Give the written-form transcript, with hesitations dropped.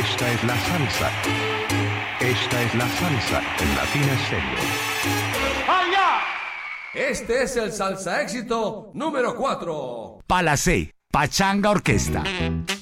Esta es la salsa. Esta es la salsa en Latina Stereo. ¡Allá! Este es el salsa éxito número 4. Palacé, Pachanga Orquesta.